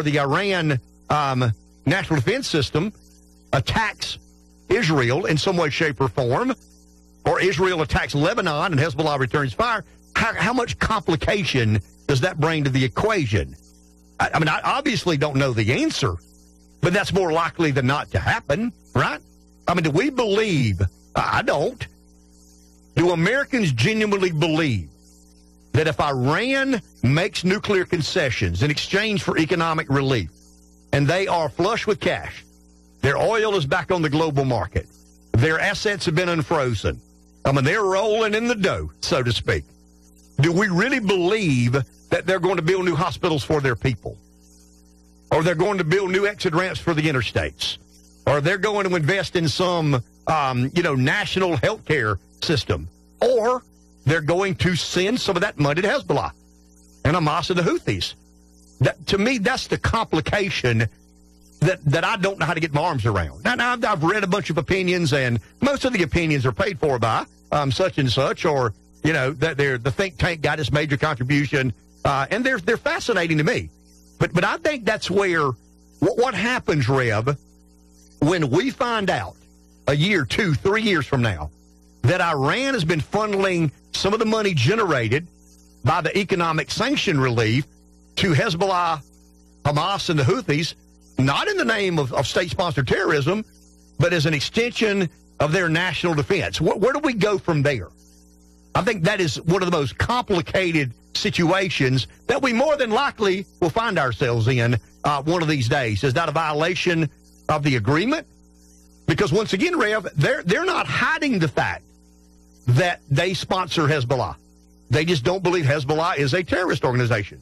national defense system, attacks Israel in some way, shape, or form, or Israel attacks Lebanon and Hezbollah returns fire? How much complication does that bring to the equation? I mean, I obviously don't know the answer, but that's more likely than not to happen, right? I mean, do we believe? I don't. Do Americans genuinely believe that if Iran makes nuclear concessions in exchange for economic relief, and they are flush with cash, their oil is back on the global market, their assets have been unfrozen, I mean, they're rolling in the dough, so to speak, do we really believe that they're going to build new hospitals for their people? Or they're going to build new exit ramps for the interstates? Or they're going to invest in some, national health care system? Or they're going to send some of that money to Hezbollah and Hamas and the Houthis? To me, that's the complication that I don't know how to get my arms around. Now, I've read a bunch of opinions, and most of the opinions are paid for by such and such, or that they're the think tank got its major contribution, and they're fascinating to me. But I think that's where what happens, Rev, when we find out a year, 2, 3 years from now that Iran has been funneling some of the money generated by the economic sanction relief to Hezbollah, Hamas, and the Houthis, not in the name of state-sponsored terrorism, but as an extension of their national defense. Where do we go from there? I think that is one of the most complicated situations that we more than likely will find ourselves in one of these days. Is that a violation of the agreement? Because once again, Rev, they're not hiding the fact that they sponsor Hezbollah. They just don't believe Hezbollah is a terrorist organization.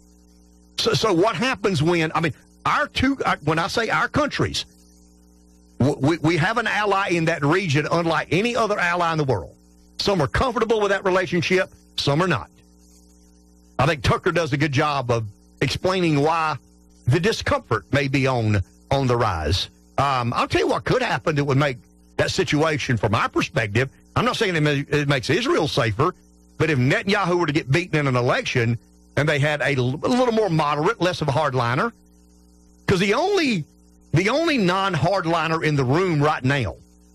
So what happens when, when I say our countries, we have an ally in that region unlike any other ally in the world. Some are comfortable with that relationship, some are not. I think Tucker does a good job of explaining why the discomfort may be on the rise. I'll tell you what could happen that would make that situation, from our perspective, I'm not saying it makes Israel safer, but if Netanyahu were to get beaten in an election and they had a little more moderate, less of a hardliner, because the only non-hardliner in the room right now,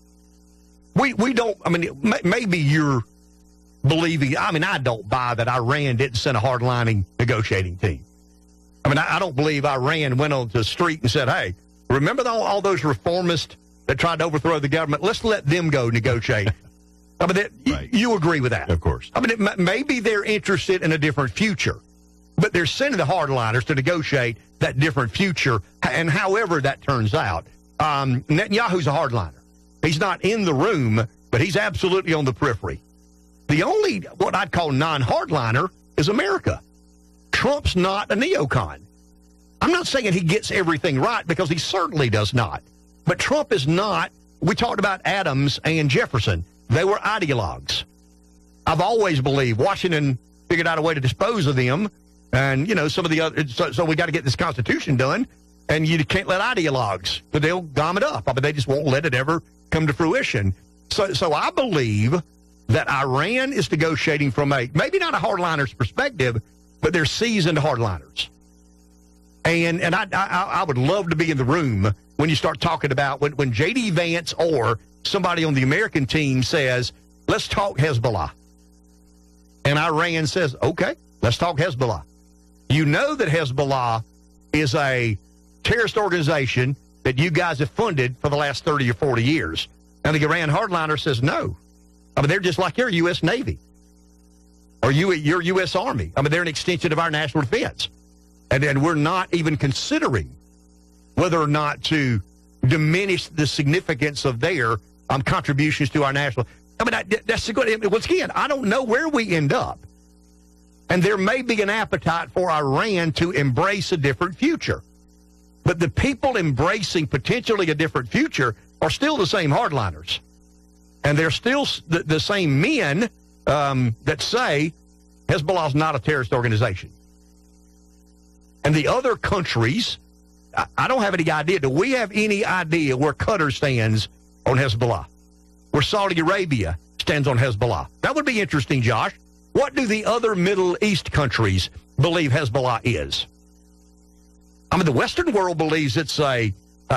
we don't, maybe you're believing, I don't buy that Iran didn't send a hardlining negotiating team. I don't believe Iran went on the street and said, hey, remember all those reformists that tried to overthrow the government? Let's let them go negotiate. Right. You agree with that? Of course. Maybe they're interested in a different future, but they're sending the hardliners to negotiate that different future, and however that turns out. Netanyahu's a hardliner. He's not in the room, but he's absolutely on the periphery. The only, what I'd call non-hardliner, is America. Trump's not a neocon. I'm not saying he gets everything right, because he certainly does not. But Trump is not. We talked about Adams and Jefferson. They were ideologues. I've always believed Washington figured out a way to dispose of them, and, some of the other, so we got to get this Constitution done, and you can't let ideologues, but they'll gum it up. They just won't let it ever come to fruition. So I believe that Iran is negotiating from maybe not a hardliner's perspective, but they're seasoned hardliners. And I would love to be in the room when you start talking about when J.D. Vance or somebody on the American team says, let's talk Hezbollah. And Iran says, okay, let's talk Hezbollah. You know that Hezbollah is a terrorist organization that you guys have funded for the last 30 or 40 years. And the Iran hardliner says no. They're just like your U.S. Navy or your U.S. Army. They're an extension of our national defense. And we're not even considering whether or not to diminish the significance of their contributions to our national. I mean, that's good. Once again, I don't know where we end up. And there may be an appetite for Iran to embrace a different future. But the people embracing potentially a different future are still the same hardliners. And they're still the same men that say Hezbollah is not a terrorist organization. And the other countries, I don't have any idea. Do we have any idea where Qatar stands on Hezbollah? Where Saudi Arabia stands on Hezbollah? That would be interesting, Josh. What do the other Middle East countries believe Hezbollah is? I mean, the Western world believes it's an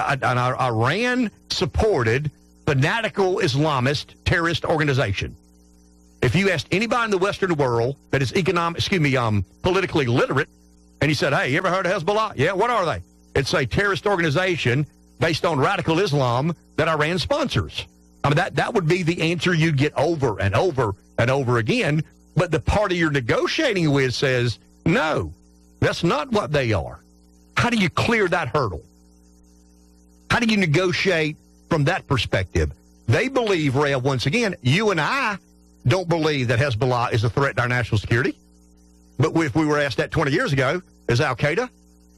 Iran-supported, fanatical Islamist terrorist organization. If you asked anybody in the Western world that is politically literate, and you said, hey, you ever heard of Hezbollah? Yeah, what are they? It's a terrorist organization based on radical Islam that Iran sponsors. I mean, that would be the answer you'd get over and over and over again. But the party you're negotiating with says, no, that's not what they are. How do you clear that hurdle? How do you negotiate from that perspective? They believe, Rev, once again, you and I don't believe that Hezbollah is a threat to our national security. But if we were asked that 20 years ago, is Al-Qaeda?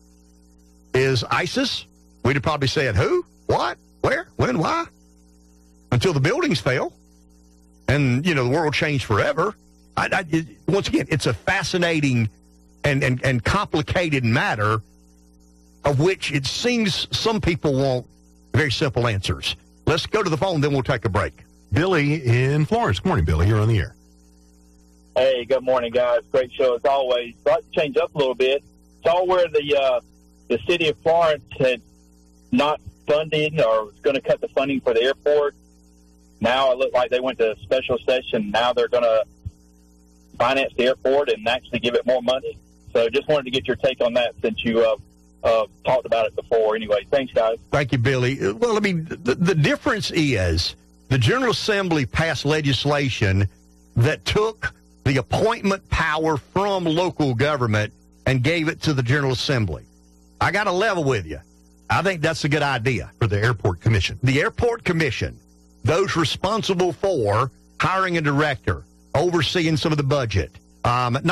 Is ISIS? We'd have probably said who, what, where, when, why? Until the buildings fell and, the world changed forever. Once again, it's a fascinating and complicated matter of which it seems some people want very simple answers. Let's go to the phone, then we'll take a break. Billy in Florence. Good morning, Billy. You're on the air. Hey, good morning, guys. Great show as always. I'd like to change up a little bit. Saw where the city of Florence had not funded or was going to cut the funding for the airport. Now it looked like they went to a special session. Now they're going to finance the airport and actually give it more money. So just wanted to get your take on that since you talked about it before. Anyway, thanks, guys. Thank you, Billy. Well, I mean, the difference is the General Assembly passed legislation that took the appointment power from local government and gave it to the General Assembly. I got to level with you. I think that's a good idea. For the Airport Commission. The Airport Commission, those responsible for hiring a director, overseeing some of the budget, not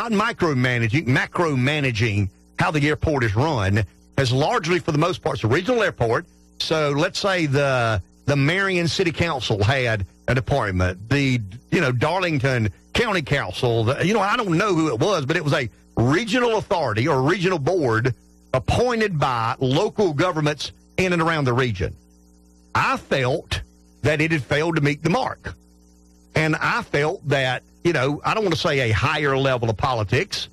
macromanaging how the airport is run, has largely, for the most part, it's a regional airport. So let's say the Marion City Council had an appointment. The, Darlington County Council, I don't know who it was, but it was a regional authority or regional board appointed by local governments in and around the region. I felt that it had failed to meet the mark. And I felt that, I don't want to say a higher level of politics,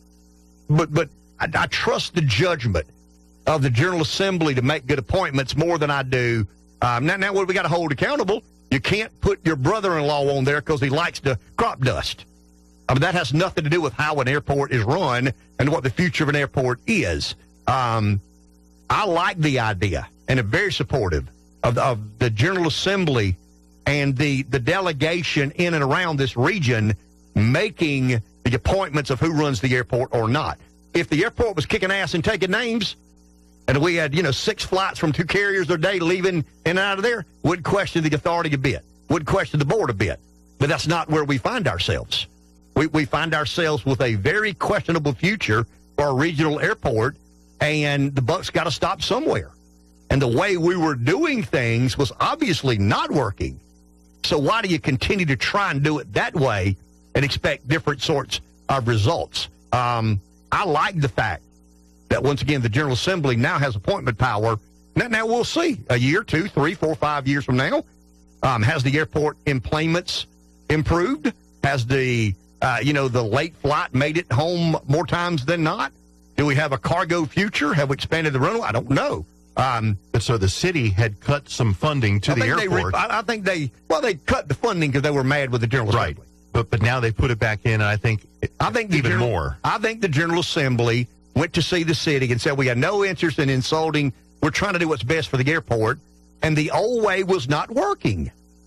but I trust the judgment of the General Assembly to make good appointments more than I do. Now what we got to hold accountable, you can't put your brother-in-law on there because he likes to crop dust. I mean, that has nothing to do with how an airport is run and what the future of an airport is. I like the idea and am very supportive of the General Assembly and the delegation in and around this region making the appointments of who runs the airport or not. If the airport was kicking ass and taking names, and we had, 6 flights from 2 carriers a day leaving in and out of there, wouldn't question the authority a bit, wouldn't question the board a bit. But that's not where we find ourselves. We find ourselves with a very questionable future for a regional airport, and the buck's got to stop somewhere. And the way we were doing things was obviously not working. So why do you continue to try and do it that way and expect different sorts of results? I like the fact that, once again, the General Assembly now has appointment power. Now we'll see. A year, 2, 3, 4, 5 years from now, has the airport enplanements improved? Has the late flight made it home more times than not? Do we have a cargo future? Have we expanded the runway? I don't know. So the city had cut some funding to the airport. I think they cut the funding because they were mad with the General Assembly. But now they put it back in, and I think even more. I think the General Assembly went to see the city and said, we have no interest in insulting. We're trying to do what's best for the airport. And the old way was not working.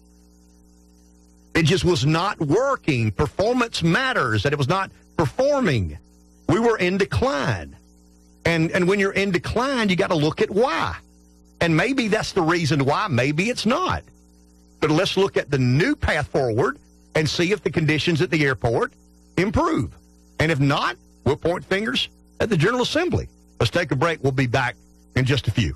It just was not working. Performance matters, and it was not performing. We were in decline. And when you're in decline, you got to look at why. And maybe that's the reason why. Maybe it's not. But let's look at the new path forward and see if the conditions at the airport improve. And if not, we'll point fingers at the General Assembly. Let's take a break. We'll be back in just a few.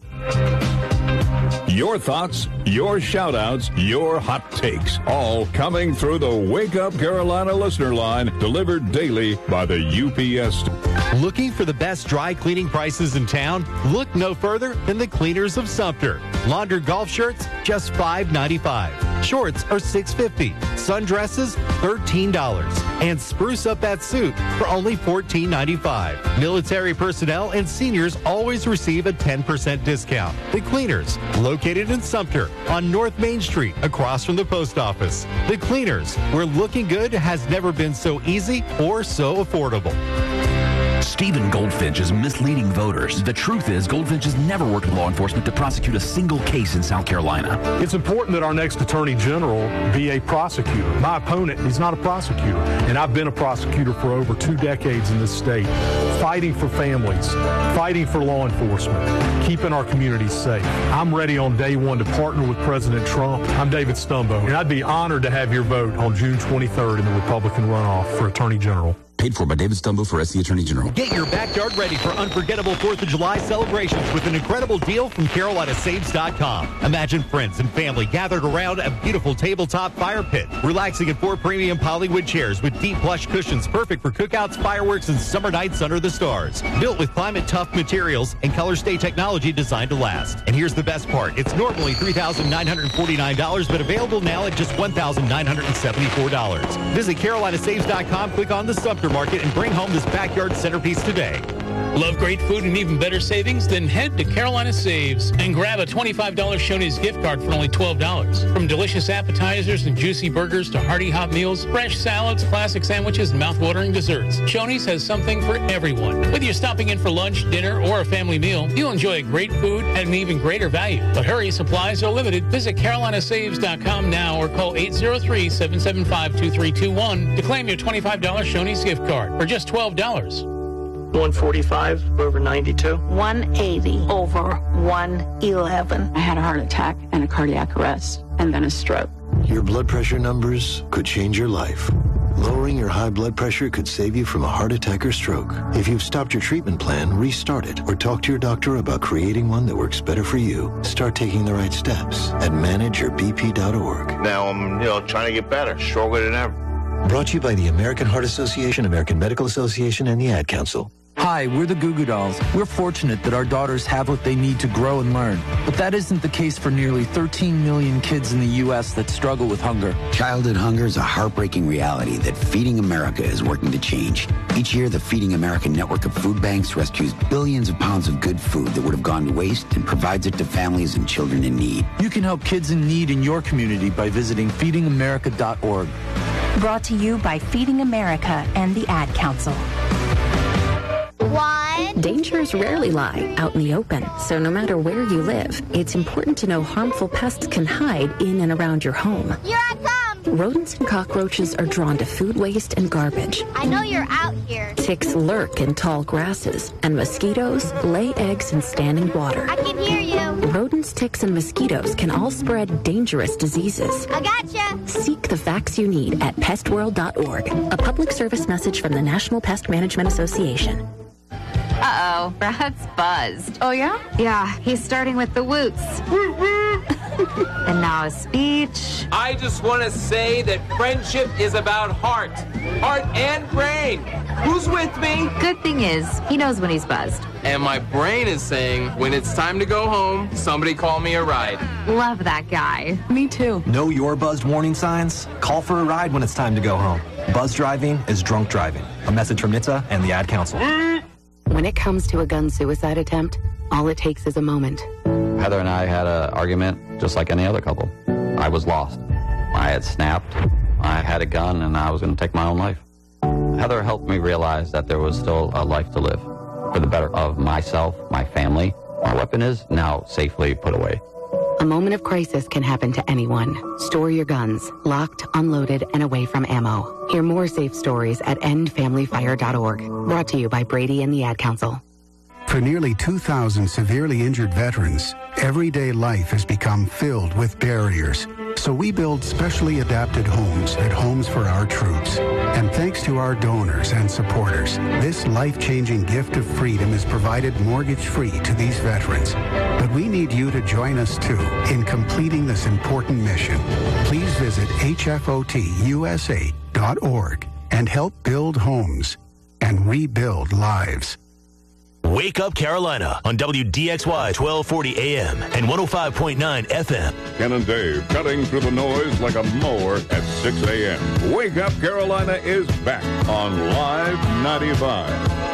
Your thoughts, your shout-outs, your hot takes, all coming through the Wake Up Carolina listener line, delivered daily by the UPS. Looking for the best dry cleaning prices in town? Look no further than the Cleaners of Sumter. Laundered golf shirts, just $5.95. Shorts are $6.50. Sundresses, $13. And spruce up that suit for only $14.95. Military personnel and seniors always receive a 10% discount. The Cleaners, located in Sumter on North Main Street, across from the post office. The Cleaners, where looking good has never been so easy or so affordable. Stephen Goldfinch is misleading voters. The truth is, Goldfinch has never worked with law enforcement to prosecute a single case in South Carolina. It's important that our next Attorney General be a prosecutor. My opponent, he's not a prosecutor. And I've been a prosecutor for over 2 decades in this state, fighting for families, fighting for law enforcement, keeping our communities safe. I'm ready on day one to partner with President Trump. I'm David Stumbo, and I'd be honored to have your vote on June 23rd in the Republican runoff for Attorney General. Paid for by David Stumbo for SC Attorney General. Get your backyard ready for unforgettable 4th of July celebrations with an incredible deal from CarolinaSaves.com. Imagine friends and family gathered around a beautiful tabletop fire pit, relaxing in 4 premium polywood chairs with deep plush cushions perfect for cookouts, fireworks, and summer nights under the stars. Built with climate-tough materials and color-stay technology designed to last. And here's the best part. It's normally $3,949, but available now at just $1,974. Visit CarolinaSaves.com, click on the Sumter Market, and bring home this backyard centerpiece today. Love great food and even better savings? Then head to Carolina Saves and grab a $25 Shoney's gift card for only $12. From delicious appetizers and juicy burgers to hearty hot meals, fresh salads, classic sandwiches, and mouth-watering desserts, Shoney's has something for everyone. Whether you're stopping in for lunch, dinner, or a family meal, you'll enjoy great food at an even greater value. But hurry, supplies are limited. Visit CarolinaSaves.com now or call 803-775-2321 to claim your $25 Shoney's gift card for just $12. 145 over 92. 180 over 111. I had a heart attack and a cardiac arrest and then a stroke. Your blood pressure numbers could change your life. Lowering your high blood pressure could save you from a heart attack or stroke. If you've stopped your treatment plan, restart it or talk to your doctor about creating one that works better for you. Start taking the right steps at manageyourbp.org. Now I'm, trying to get better, stronger than ever. Brought to you by the American Heart Association, American Medical Association, and the Ad Council. Hi, we're the Goo Goo Dolls. We're fortunate that our daughters have what they need to grow and learn. But that isn't the case for nearly 13 million kids in the U.S. that struggle with hunger. Childhood hunger is a heartbreaking reality that Feeding America is working to change. Each year, the Feeding America network of food banks rescues billions of pounds of good food that would have gone to waste and provides it to families and children in need. You can help kids in need in your community by visiting feedingamerica.org. Brought to you by Feeding America and the Ad Council. Dangers rarely lie out in the open, so no matter where you live, it's important to know harmful pests can hide in and around your home. Here I come! Rodents and cockroaches are drawn to food waste and garbage. I know you're out here. Ticks lurk in tall grasses, and mosquitoes lay eggs in standing water. I can hear you. Rodents, ticks, and mosquitoes can all spread dangerous diseases. I gotcha. Seek the facts you need at pestworld.org, a public service message from the National Pest Management Association. Uh-oh, Brad's buzzed. Oh, yeah? Yeah, he's starting with the woots. And now a speech. I just want to say that friendship is about heart and brain. Who's with me? Good thing is, he knows when he's buzzed. And my brain is saying, when it's time to go home, somebody call me a ride. Love that guy. Me too. Know your buzzed warning signs? Call for a ride when it's time to go home. Buzz driving is drunk driving. A message from NHTSA and the Ad Council. When it comes to a gun suicide attempt, all it takes is a moment. Heather and I had an argument just like any other couple. I was lost. I had snapped. I had a gun and I was going to take my own life. Heather helped me realize that there was still a life to live for the better of myself, my family. My weapon is now safely put away. A moment of crisis can happen to anyone. Store your guns, locked, unloaded, and away from ammo. Hear more safe stories at endfamilyfire.org. Brought to you by Brady and the Ad Council. For nearly 2,000 severely injured veterans, everyday life has become filled with barriers. So we build specially adapted homes at Homes for Our Troops. And thanks to our donors and supporters, this life-changing gift of freedom is provided mortgage-free to these veterans. But we need you to join us, too, in completing this important mission. Please visit hfotusa.org and help build homes and rebuild lives. Wake Up Carolina on WDXY 1240 AM and 105.9 FM. Ken and Dave cutting through the noise like a mower at 6 a.m. Wake Up Carolina is back on Live 95.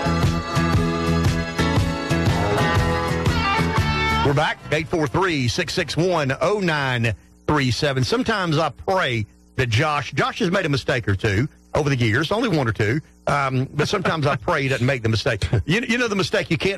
We're back, 843-661-0937. Sometimes I pray that Josh has made a mistake or two over the years, only one or two, but sometimes I pray he doesn't make the mistake. You know the mistake you can't